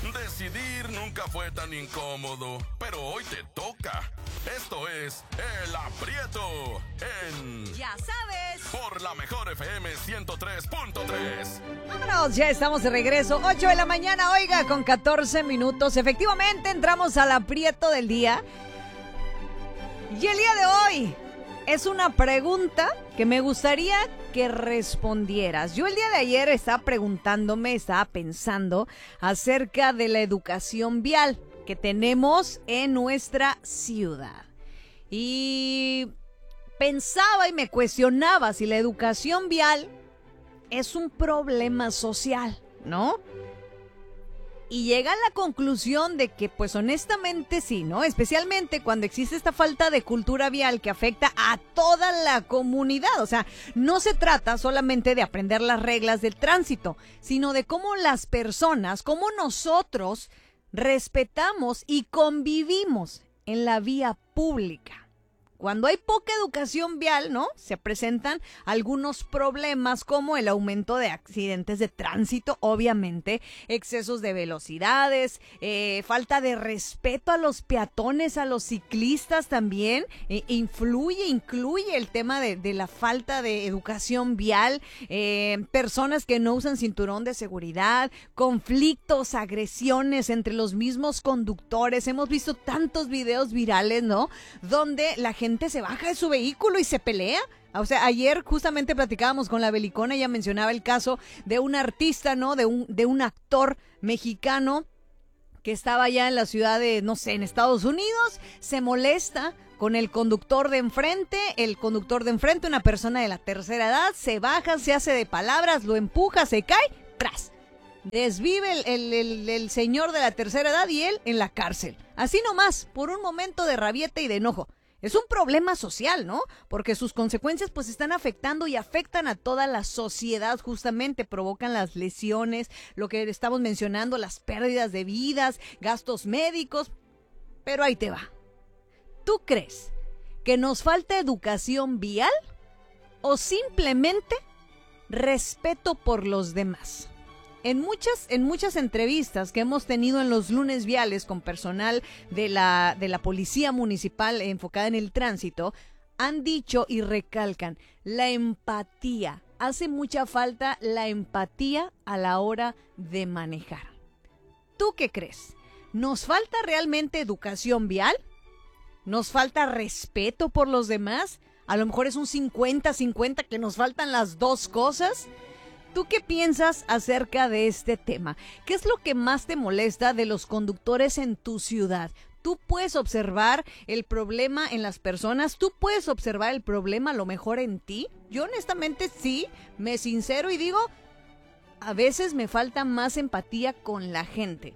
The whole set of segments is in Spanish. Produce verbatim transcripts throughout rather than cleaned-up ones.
Decidir nunca fue tan incómodo, pero hoy te toca. Esto es El Aprieto en... Ya sabes. Por la mejor F M ciento tres punto tres. Vámonos, ya estamos de regreso. ocho de la mañana, oiga, con catorce minutos. Efectivamente, entramos al aprieto del día. Y el día de hoy es una pregunta que me gustaría que respondieras. Yo el día de ayer estaba preguntándome, estaba pensando acerca de la educación vial que tenemos en nuestra ciudad. Y pensaba y me cuestionaba si la educación vial es un problema social, ¿no? Y llega a la conclusión de que, pues honestamente sí, ¿no? Especialmente cuando existe esta falta de cultura vial que afecta a toda la comunidad. O sea, no se trata solamente de aprender las reglas del tránsito, sino de cómo las personas, cómo nosotros respetamos y convivimos en la vía pública. Cuando hay poca educación vial, ¿no? Se presentan algunos problemas como el aumento de accidentes de tránsito, obviamente, excesos de velocidades, eh, falta de respeto a los peatones, a los ciclistas también. Eh, influye, incluye el tema de, de la falta de educación vial, eh, personas que no usan cinturón de seguridad, conflictos, agresiones entre los mismos conductores. Hemos visto tantos videos virales, ¿no? Donde la gente se baja de su vehículo y se pelea. O sea, ayer justamente platicábamos con la Belicona, ella mencionaba el caso de un artista, ¿no? De un, de un actor mexicano que estaba allá en la ciudad de, no sé, en Estados Unidos, se molesta con el conductor de enfrente, el conductor de enfrente, una persona de la tercera edad, se baja, se hace de palabras, lo empuja, se cae, ¡tras! Desvive el, el, el, el señor de la tercera edad y él en la cárcel. Así nomás, por un momento de rabieta y de enojo. Es un problema social, ¿no? Porque sus consecuencias pues están afectando y afectan a toda la sociedad, justamente provocan las lesiones, lo que estamos mencionando, las pérdidas de vidas, gastos médicos. Pero ahí te va. ¿Tú crees que nos falta educación vial o simplemente respeto por los demás? En muchas, en muchas entrevistas que hemos tenido en los lunes viales con personal de la, de la policía municipal enfocada en el tránsito, han dicho y recalcan la empatía. Hace mucha falta la empatía a la hora de manejar. ¿Tú qué crees? ¿Nos falta realmente educación vial? ¿Nos falta respeto por los demás? A lo mejor es un cincuenta cincuenta que nos faltan las dos cosas. ¿Tú qué piensas acerca de este tema? ¿Qué es lo que más te molesta de los conductores en tu ciudad? ¿Tú puedes observar el problema en las personas? ¿Tú puedes observar el problema a lo mejor en ti? Yo honestamente sí, me sincero y digo, a veces me falta más empatía con la gente.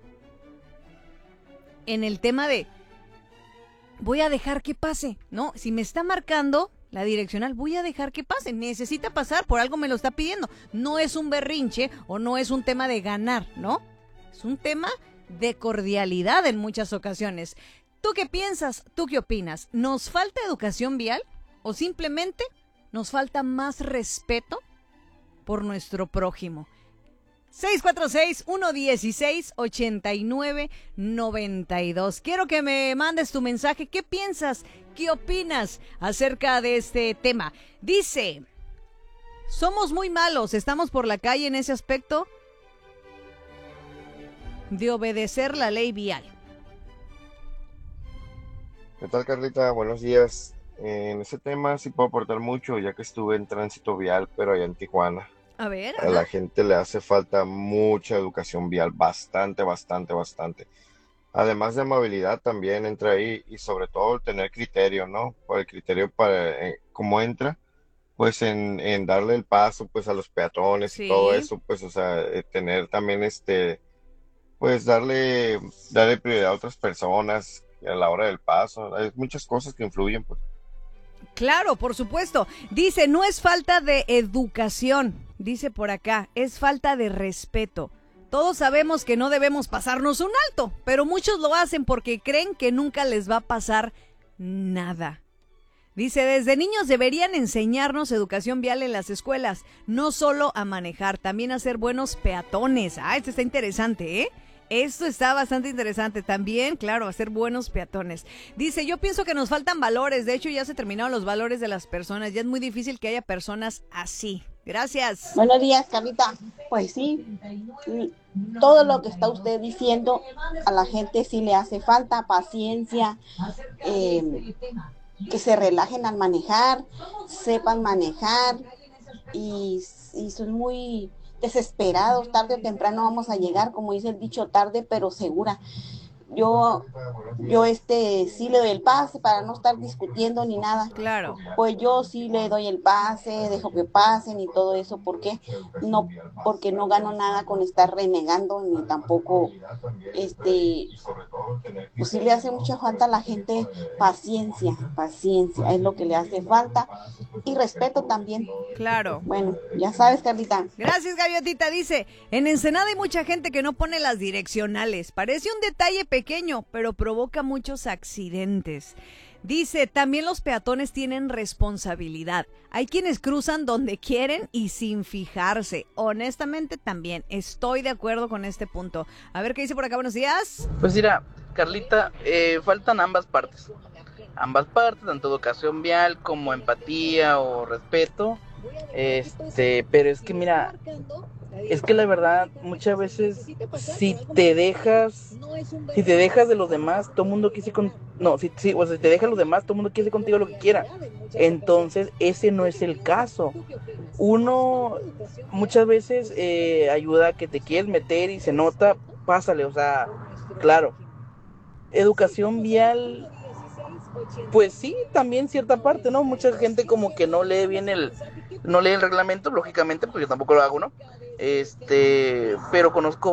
En el tema de, voy a dejar que pase, ¿no? Si me está marcando la direccional, voy a dejar que pase, necesita pasar, por algo me lo está pidiendo. No es un berrinche o no es un tema de ganar, ¿no? Es un tema de cordialidad en muchas ocasiones. ¿Tú qué piensas? ¿Tú qué opinas? ¿Nos falta educación vial o simplemente nos falta más respeto por nuestro prójimo? seis cuatro seis, uno uno seis, ocho nueve nueve dos. Quiero que me mandes tu mensaje. ¿Qué piensas? ¿Qué opinas acerca de este tema? Dice, somos muy malos, estamos por la calle en ese aspecto de obedecer la ley vial. ¿Qué tal, Carlita? Buenos días. En ese tema sí puedo aportar mucho, ya que estuve en tránsito vial, pero allá en Tijuana. A ver. A la gente le hace falta mucha educación vial, bastante, bastante, bastante. Además de amabilidad también entra ahí y sobre todo tener criterio, ¿no? Por el criterio para eh, cómo entra, pues en, en darle el paso pues a los peatones Sí. y todo eso, pues o sea, eh, tener también este, pues darle, darle prioridad a otras personas a la hora del paso. Hay muchas cosas que influyen, pues. Claro, por supuesto. Dice, no es falta de educación, dice por acá, es falta de respeto. Todos sabemos que no debemos pasarnos un alto, pero muchos lo hacen porque creen que nunca les va a pasar nada. Dice, desde niños deberían enseñarnos educación vial en las escuelas, no solo a manejar, también a ser buenos peatones. Ah, esto está interesante, ¿eh? Esto está bastante interesante también, claro, hacer buenos peatones. Dice, yo pienso que nos faltan valores, de hecho ya se terminaron los valores de las personas, ya es muy difícil que haya personas así. Gracias. Buenos días, Carlita. Pues sí, todo lo que está usted diciendo a la gente sí le hace falta, paciencia, eh, que se relajen al manejar, sepan manejar y, y son muy desesperados, tarde o temprano vamos a llegar, como dice el dicho, tarde pero segura. Yo, yo este sí le doy el pase para no estar discutiendo ni nada. Claro. Pues yo sí le doy el pase, dejo que pasen y todo eso, ¿por qué? No, porque no gano nada con estar renegando, ni tampoco, este, pues sí le hace mucha falta a la gente paciencia, paciencia, es lo que le hace falta, y respeto también. Claro. Bueno, ya sabes, Carlita. Gracias, Gaviotita. Dice, en Ensenada hay mucha gente que no pone las direccionales. Parece un detalle pequeño, pero provoca muchos accidentes. Dice, también los peatones tienen responsabilidad. Hay quienes cruzan donde quieren y sin fijarse. Honestamente, también estoy de acuerdo con este punto. A ver qué dice por acá. Buenos días. Pues mira, Carlita, eh, faltan ambas partes. Ambas partes, tanto educación vial como empatía o respeto. Este, pero es que mira, es que la verdad, muchas veces, si te dejas, si te dejas de los demás, todo el mundo quiere con, no, si, si, o sea, si te dejas de los demás, todo el mundo quiere contigo lo que quiera. Entonces, ese no es el caso. Uno, muchas veces, eh, ayuda a que te quieres meter y se nota, pásale, o sea, claro. Educación vial, pues sí, también cierta parte, ¿no? Mucha gente como que no lee bien el, no lee el reglamento, lógicamente, porque yo tampoco lo hago, ¿no? Este, pero conozco